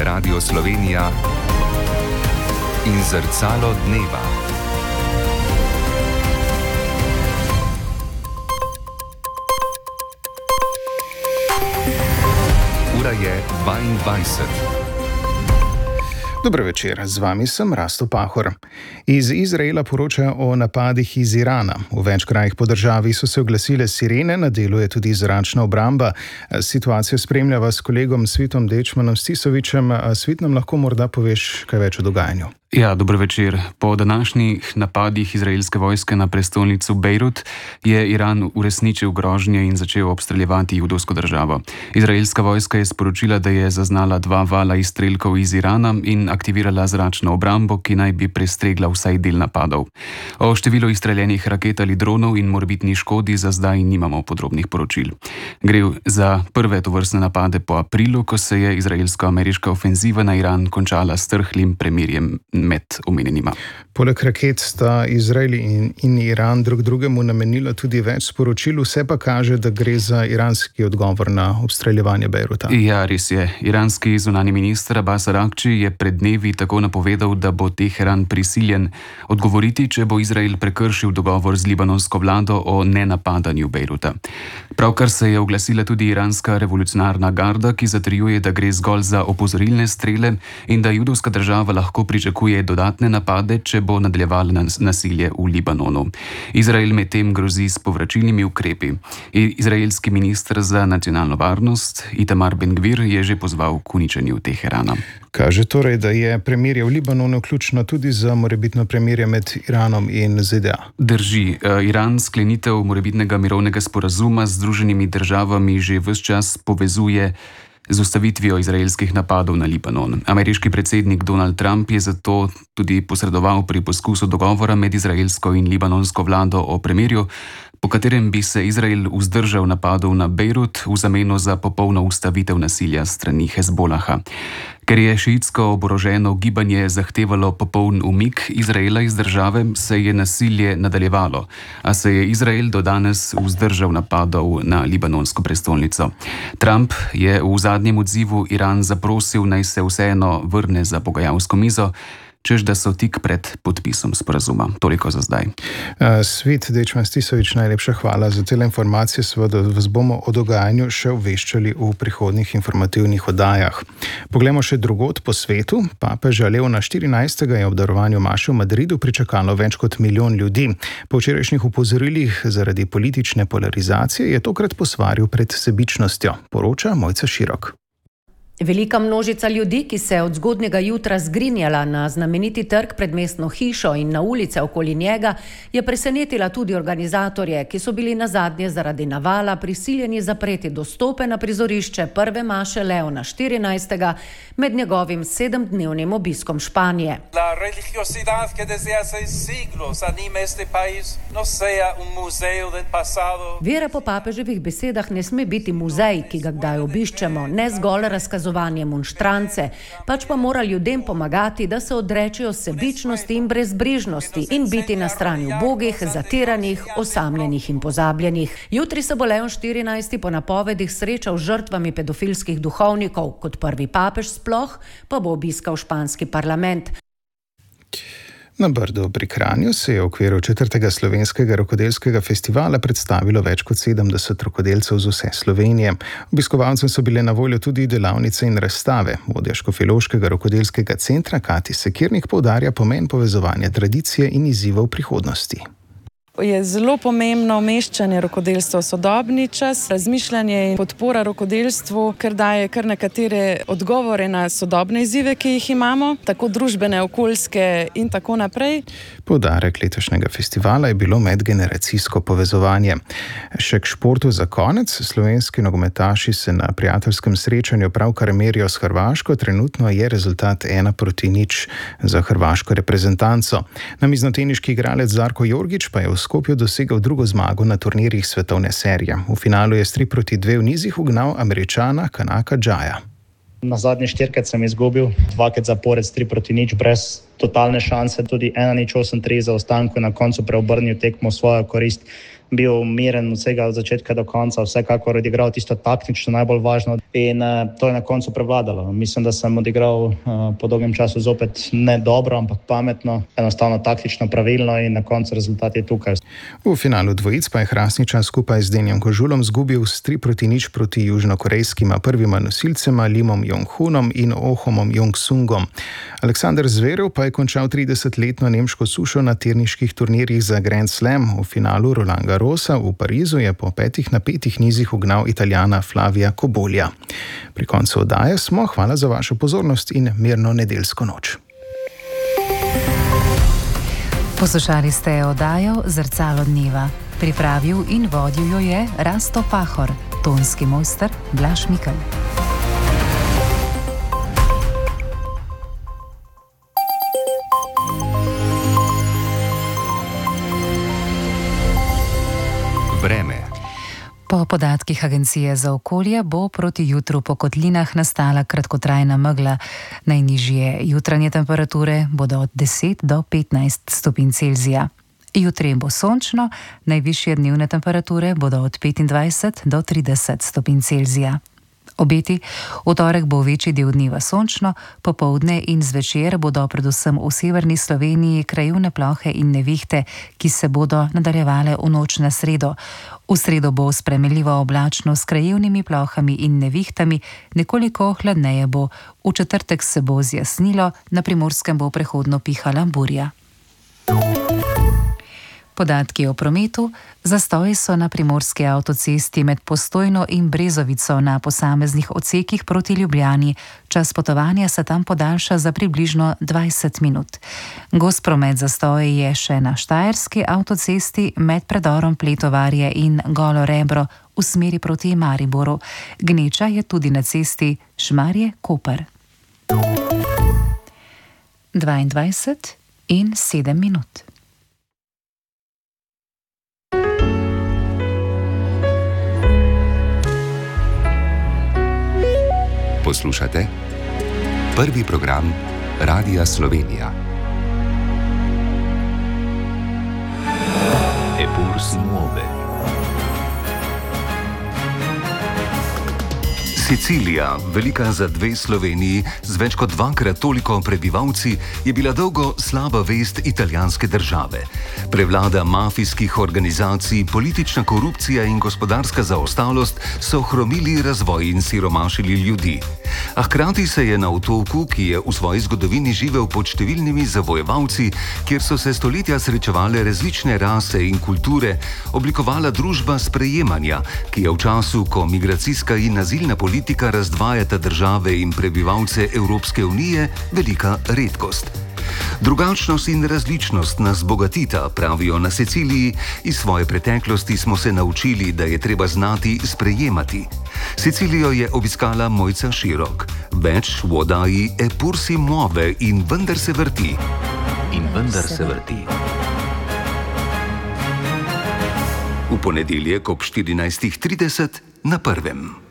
Radio Slovenija in Zrcalo dneva. Ura je 22. Dober večer, z vami sem Rasto Pahor. Iz Izraela poročajo o napadih iz Irana. V več krajih po državi so se oglasile sirene, na delu je tudi zračna obramba. Situacijo spremljava s kolegom Svitom Dečmanom Stisovičem. Svit, nam lahko morda poveš kaj več o dogajanju? Ja, dober večer. Po današnjih napadih izraelske vojske na prestolnico Bejrut je Iran uresničil grožnje in začel obstreljevati judovsko državo. Izraelska vojska je sporočila, da je zaznala 2 vala izstrelkov iz Irana in aktivirala zračno obrambo, ki naj bi prestregla vsaj del napadov. O številu izstreljenih raket ali dronov in morebitni škodi za zdaj nimamo podrobnih poročil. Gre za prve tovrstne napade po aprilu, ko se je izraelsko-ameriška ofenziva na Iran končala s trhlim premirjem med omenjenima. Poleg raket sta Izrael in Iran drug drugemu namenila tudi več sporočil, vse pa kaže, da gre za iranski odgovor na obstreljevanje Bejruta. Ja, res je. Iranski zunanji minister Abbas Araghči je pred dnevi tako napovedal, da bo Teheran prisiljen odgovoriti, če bo Izrael prekršil dogovor z libanonsko vlado o nenapadanju Bejruta. Pravkar se je oglasila tudi iranska revolucionarna garda, ki zatrjuje, da gre zgolj za opozorilne strele in da judovska država lahko pričakuje dodatne napade, če bo nadaljevala nasilje v Libanonu. Izrael medtem grozi s povračilnimi ukrepi. Izraelski minister za nacionalno varnost Itamar Ben-Gvir je že pozval k uničenju Teherana. Kaže torej, da je premirje v Libanonu ključno tudi za morebitno premirje med Iranom in ZDA. Drži. Iran sklenitev morebitnega mirovnega sporazuma z Združenimi državami že ves čas povezuje z ustavitvijo izraelskih napadov na Libanon. Ameriški predsednik Donald Trump je zato tudi posredoval pri poskusu dogovora med izraelsko in libanonsko vlado o premirju, po katerem bi se Izrael vzdržal napadov na Bejrut v zameno za popolno ustavitev nasilja strani Hezbolaha. Ker je šiitsko oboroženo gibanje zahtevalo popoln umik Izraela iz države, se je nasilje nadaljevalo, a se je Izrael do danes vzdržal napadov na libanonsko prestolnico. Trump je v zadnjem odzivu Iran zaprosil, naj se vseeno vrne za pogajalsko mizo, češ da so tik pred podpisom sporazuma. Toliko za zdaj. Svit Dečman Stisovič, najlepša hvala za te informacije. Seveda vas bomo o dogajanju še obveščali v prihodnjih informativnih oddajah. Poglejmo še drugod po svetu. Papeža Leona XIV. Je ob darovanju maše v Madridu pričakalo več kot 1 milijon ljudi. Po včerajšnjih opozorilih zaradi politične polarizacije je tokrat posvaril pred sebičnostjo, poroča Mojca Širok. Velika množica ljudi, ki se je od zgodnjega jutra zgrinjala na znameniti trg pred mestno hišo in na ulice okoli njega, je presenetila tudi organizatorje, ki so bili nazadnje zaradi navala prisiljeni zapreti dostope na prizorišče prve maše Leona XIV. Med njegovim 7-dnevnim obiskom Španije. Vera po papeževih besedah ne sme biti muzej, ki ga kdaj obiščemo, ne zgolj razkazovanje monštrance, pač pa mora ljudem pomagati, da se odrečejo sebičnosti in brezbrižnosti in biti na strani ubogih, zatiranih, osamljenih in pozabljenih. Jutri se bo Leon XIV. Po napovedih srečal z žrtvami pedofilskih duhovnikov, kot prvi papež sploh pa bo obiskal španski parlament. Na Brdu pri Kranju se je v okviru 4. slovenskega rokodelskega festivala predstavilo več kot 70 rokodelcev z vse Slovenije. Obiskovalcem so bile na voljo tudi delavnice in razstave. Vodja Škofjeloškega rokodelskega centra Kati Sekirnik poudarja pomen povezovanja tradicije in izzivov prihodnosti. Je zelo pomembno umeščanje rokodelstva v sodobni čas, razmišljanje in podpora rokodelstvu, ker daje kar nekatere odgovore na sodobne izzive, ki jih imamo, tako družbene, okoljske in tako naprej. Poudarek letošnjega festivala je bilo medgeneracijsko povezovanje. Še k športu za konec. Slovenski nogometaši se na prijateljskem srečanju pravkar merijo s Hrvaško. Trenutno je rezultat 1-0 za hrvaško reprezentanco. Namiznoteniški igralec Zarko Jorgić pa je v Skopju dosegel drugo zmago na turnirjih svetovne serije. V finalu je s 3-2 v nizih ugnal Američana Kanaka Džaja. Na zadnji 4-krat sem izgubil, 2-krat zapored 3-0 brez totalne šanse, tudi 1-0 8-3 za ostanku, na koncu preobrnil tekmo v svojo korist. bil miren od vsega od začetka do konca, vsekakor odigral tisto taktično najbolj važno in to je na koncu prevladalo. Mislim, da sem odigral po dolgem času zopet ne dobro, ampak pametno, enostavno taktično pravilno in na koncu rezultat je tukaj. V finalu dvojic pa je Hrastničan skupaj z Denjem Kožulom zgubil s 3-0 proti južnokorejskima prvima nosilcema Limom Jong-hunom in Ohomom Jong-sungom. Aleksander Zverev pa je končal 30-letno nemško sušo na teniških turnirjih za Grand Slam. V finalu Roland Garrosa v Parizu je po 5 napetih nizih ugnal Italijana Flavija Cobolja. Pri koncu oddaje smo. Hvala za vašo pozornost in mirno nedeljsko noč. Poslušali ste oddajo Zrcalo dneva. Pripravil in vodil jo je Rasto Pahor, tonski mojster Blaž Mikl. Vreme. Po podatkih Agencije za okolje bo proti jutru po kotlinah nastala kratkotrajna megla. Najnižje jutranje temperature bodo od 10 do 15 stopinj Celzija. Jutri bo sončno, najvišje dnevne temperature bodo od 25 do 30 stopinj Celzija. Obeti: v torek bo večji del dneva sončno, popoldne in zvečer bodo predvsem v severni Sloveniji krajevne plohe in nevihte, ki se bodo nadaljevale v noč na sredo. V sredo bo spremenljivo oblačno s krajevnimi plohami in nevihtami, nekoliko hladneje bo. V četrtek se bo zjasnilo, na Primorskem bo prehodno pihala burja. Podatki o prometu: zastoji so na primorski avtocesti med Postojno in Brezovico na posameznih odsekih proti Ljubljani. Čas potovanja se tam podaljša za približno 20 minut. Gost promet zastoji je še na Štajerski avtocesti med predorom Pletovarje in Golo Rebro v smeri proti Mariboru. Gneča je tudi na cesti Šmarje-Koper. 22 in 7 minut. Poslušate prvi program Radia Slovenija. Eppur si muove. Sicilija, velika za 2 Sloveniji, z več kot 2-krat toliko prebivalci, je bila dolgo slaba vest italijanske države. Prevlada mafijskih organizacij, politična korupcija in gospodarska zaostalost so hromili razvoj in siromašili ljudi. A hkrati se je na otoku, ki je v svoji zgodovini živel pod številnimi zavojevalci, kjer so se stoletja srečevale različne rase in kulture, oblikovala družba sprejemanja, ki je v času, ko migracijska in azilna politika razdvajata države in prebivalce Evropske unije, velika redkost. Drugačnost in različnost nas bogatita, pravijo na Siciliji. Iz svoje preteklosti smo se naučili, da je treba znati sprejemati. Sicilijo je obiskala Mojca Širok. Več v oddaji Eppur si muove in vendar se vrti. In vendar se vrti. V ponedeljek ob 14:30 na Prvem.